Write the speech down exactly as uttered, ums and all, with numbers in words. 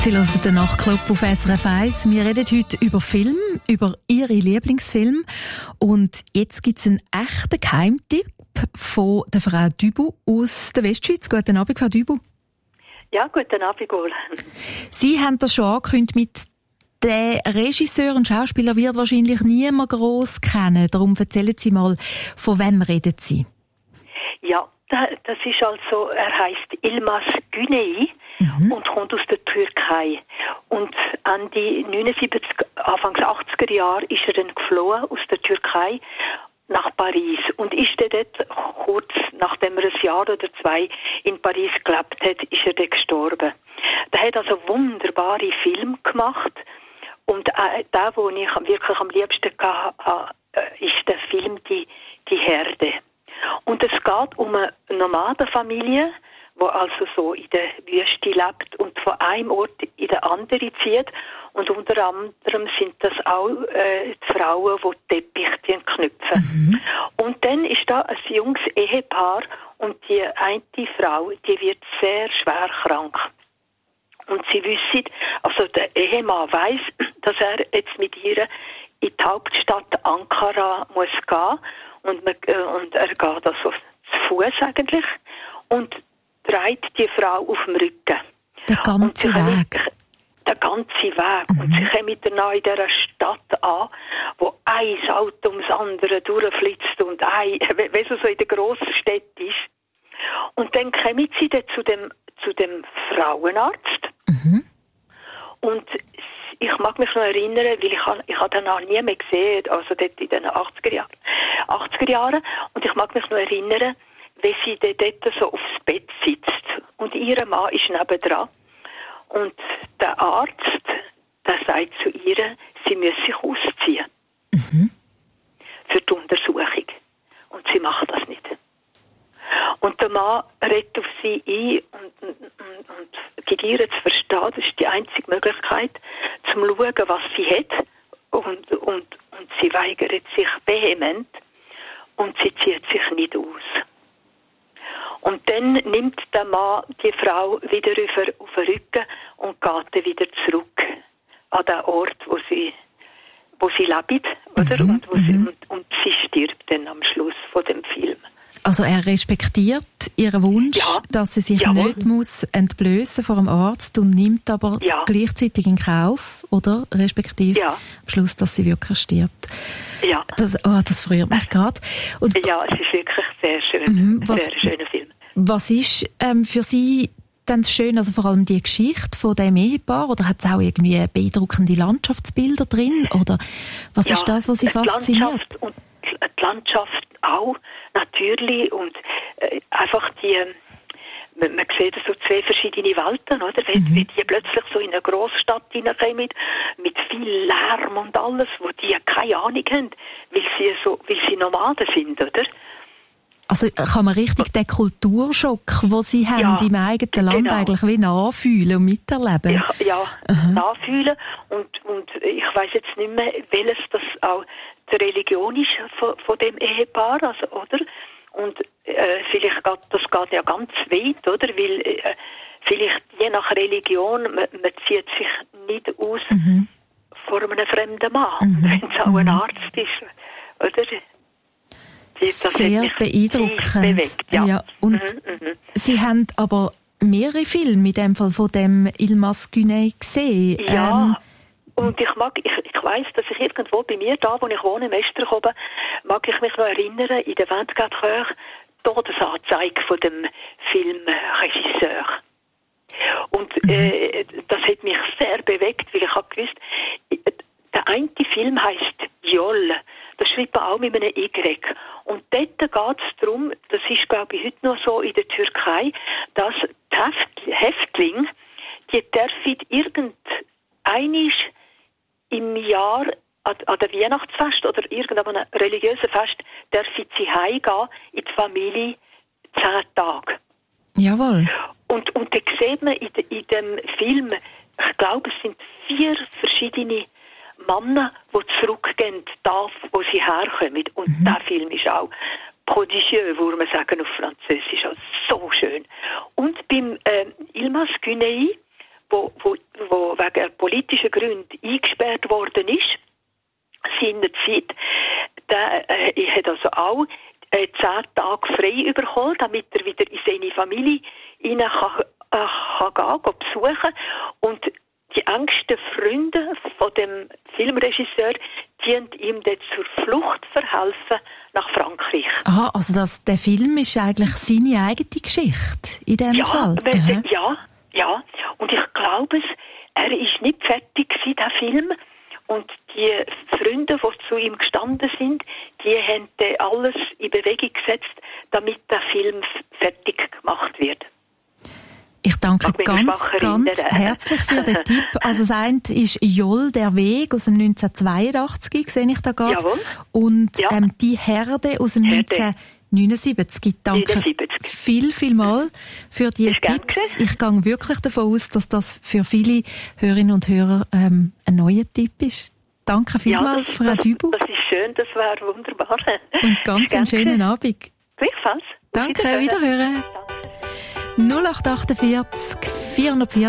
Sie hören den Nachtclub auf S R F eins. Wir reden heute über Film, über Ihre Lieblingsfilme. Und jetzt gibt es einen echten Geheimtipp von der Frau Dübu aus der Westschweiz. Guten Abend, Frau Dübu. Ja, guten Abend, Gol. Sie haben das schon angekündigt mit den Regisseur und Schauspieler wird wahrscheinlich niemand gross kennen. Darum erzählen Sie mal, von wem reden Sie? Ja, das ist also, er heisst Yilmaz Güney. Mhm. Und kommt aus der Türkei. Und Ende neunundsiebzig, Anfang achtziger Jahre ist er dann geflohen aus der Türkei nach Paris. Und ist dann dort, kurz nachdem er ein Jahr oder zwei in Paris gelebt hat, ist er dann gestorben. Der hat also wunderbare Filme gemacht. Und äh, der, den ich wirklich am liebsten hatte, äh, ist der Film «Die, die Herde». Und es geht um eine Nomadenfamilie, wo also so in der Wüste lebt und von einem Ort in den anderen zieht. Und unter anderem sind das auch äh, die Frauen, die Teppiche knüpfen. Mhm. Und dann ist da ein junges Ehepaar und die eine Frau, die wird sehr schwer krank. Und sie wissen, also der Ehemann weiss, dass er jetzt mit ihr in die Hauptstadt Ankara muss gehen. Und, man, äh, und er geht also zu Fuß eigentlich. Und trägt die Frau auf dem Rücken. Der ganze Weg? Der ganze Weg. Mhm. Und sie kommen dann in dieser Stadt an, wo ein Auto ums andere durchflitzt und ein, wie so in der grossen Stadt ist. Und dann kommen sie dann zu dem, zu dem Frauenarzt. Mhm. Und ich mag mich noch erinnern, weil ich habe ich hab den auch nie mehr gesehen, also dort in den achtziger Jahren. achtziger Jahren. Und ich mag mich noch erinnern, wie sie dort so aufs Bett sitzt. Und ihr Mann ist nebendran. Und der Arzt, der sagt zu ihr, sie müsse sich ausziehen. Mhm. Für die Untersuchung. Und sie macht das nicht. Und der Mann redet auf sie ein und, und, und, und gibt ihr zu verstehen, das ist die einzige Möglichkeit, zum schauen, was sie hat. Und, und, und sie weigert sich vehement. Und sie zieht sich nicht aus. Und dann nimmt der Mann die Frau wieder auf, auf den Rücken und geht dann wieder zurück an den Ort, wo sie, wo sie lebt, oder? Mhm, und, wo sie, und, und sie stirbt dann am Schluss von dem Film. Also er respektiert ihren Wunsch, ja, dass sie sich jawohl. nicht muss entblößen vor dem Arzt und nimmt aber ja. gleichzeitig in Kauf, oder? Respektive ja. am Schluss, dass sie wirklich stirbt. Ja. Das, oh, das freut mich gerade. Ja, es ist wirklich sehr schön. Mhm, was, sehr schöner Film. Was ist ähm, für Sie dann schön, also vor allem die Geschichte von dem Ehepaar, oder hat es auch irgendwie beeindruckende Landschaftsbilder drin, oder was ja, ist das, was Sie fasziniert? Die Landschaft und die Landschaft auch, natürlich, und äh, einfach die, man, man sieht so zwei verschiedene Welten, oder? Wenn, mhm. wenn die plötzlich so in eine Großstadt hineinkommen, mit viel Lärm und alles, wo die keine Ahnung haben, weil sie so, weil sie Nomaden sind, oder? Also kann man richtig den Kulturschock, den Sie haben ja, im eigenen Land, genau. eigentlich wie nachfühlen und miterleben? Ja, ja uh-huh. nachfühlen. Und, und ich weiss jetzt nicht mehr, welches das auch die Religion ist von, von dem Ehepaar, also, oder? Und äh, vielleicht geht das geht ja ganz weit, oder? Weil äh, vielleicht je nach Religion, man, man zieht sich nicht aus uh-huh. vor einem fremden Mann, uh-huh. wenn es auch uh-huh. ein Arzt ist, oder? Das sehr beeindruckend. Bewegt, ja. Ja, und mhm, mhm. Sie haben aber mehrere Filme in dem Fall von dem Yilmaz Güney gesehen. Ja, ähm, und ich mag, ich, ich weiss, dass ich irgendwo bei mir, da wo ich wohne, im Esterhoben, mag ich mich noch erinnern, in der vingt-quatre Heures, Todesanzeige von dem Filmregisseur. Und mhm. äh, das hat mich sehr bewegt, weil ich habe gewusst, der eine Film heisst Jol. Das schreibt man auch mit einem Y. Und dort geht es darum, das ist, glaube ich, heute noch so in der Türkei, dass die Häftlinge, die dürfen irgendeinisch im Jahr an, an der Weihnachtsfest oder irgendeinem religiösen Fest, dürfen sie heimgehen in die Familie zehn Tage. Jawohl. Und, und da sieht man in, de, in dem Film, ich glaube, es sind vier verschiedene Männer, die zurückgehen, da, wo sie herkommen. Und mhm. der Film ist auch prodigieux, würde man sagen auf Französisch. Also so schön. Und beim äh, Yilmaz Güney, wo, wo, wo wegen politischer Gründe eingesperrt worden ist, seinerzeit, der äh, hat also auch äh, zehn Tage frei bekommen, damit er wieder in seine Familie rein kann, äh, kann gehen, kann besuchen. Und die engsten Freunde von dem Filmregisseur, die ihm dort zur Flucht verhelfen nach Frankreich. Aha, also das, der Film ist eigentlich seine eigene Geschichte in dem ja, Fall? Wenn, ja, ja. Und ich glaube es, er ist nicht fertig gewesen, der Film. Und die Freunde, die zu ihm gestanden sind, die haben alles in Bewegung gesetzt, damit der Film fertig gemacht wird. Ich danke ganz, ganz herzlich für den Tipp. Also das eine ist Joll, der Weg aus dem neunzehnhundertzweiundachtzig, sehe ich da gerade. Jawohl. Und ja. ähm, die Herde aus dem Herde. neunzehnhundertneunundsiebzig. Danke neunundsiebzig. viel, viel mal für die ist Tipps. Ich gehe wirklich davon aus, dass das für viele Hörerinnen und Hörer ähm, ein neuer Tipp ist. Danke vielmals, ja, Frau Dübu. Das ist schön, das war wunderbar. Und ganz einen schönen Abend. Gleichfalls. Danke, wiederhören. null acht acht vier vierhundertvierzig